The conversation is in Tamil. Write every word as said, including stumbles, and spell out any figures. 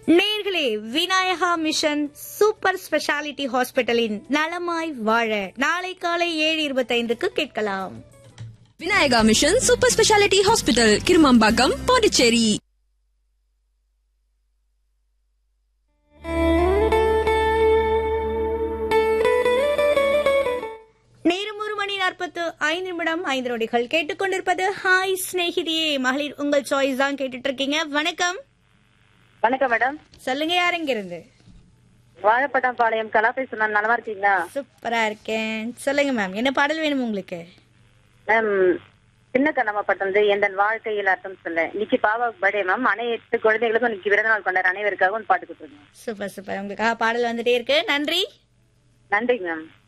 நேர்களே, விநாயகா மிஷன் சூப்பர் ஸ்பெஷாலிட்டி ஹாஸ்பிட்டலின் நலமாய் வாழ நாளை காலை ஏழு இருபத்தைந்துக்கு கேட்கலாம். Vinayaka mission super speciality hospital, Kirumampakkam, Pondicherry. நேரம் ஒரு மணி நாற்பத்து ஐந்து நிமிடம் ஐந்து நொடிகள். கேட்டுக்கொண்டிருப்பது ஹாய் ஸ்நேகிதியே, மகளிர் உங்கள் சாய்ஸ் தான் கேட்டுட்டு இருக்கீங்க. வணக்கம். வணக்கம் மேடம். சொல்லுங்க, யார் எங்க இருந்து? வாழப்பட்டம் பாளையம் கலா பேசுனா, நலமா இருக்கீங்களா? சூப்பரா இருக்கேன். சொல்லுங்க மேம், என்ன பாடல் வேணும் உங்களுக்கு? மேம், சின்ன கண்ணம்மா பட்டம் எந்த வாழ்க்கையில் அர்த்தம் சொல்ல. இன்னைக்கு பாபா பர்த்டே மேம். அனைத்து குழந்தைகளுக்கும் இன்னைக்கு விருது நாள் கொண்டாட அனைவருக்காகவும் பாட்டு கொடுத்துருங்க. Super super. உங்களுக்காக பாடல் வந்துட்டே இருக்கு. நன்றி. நன்றி மேம்.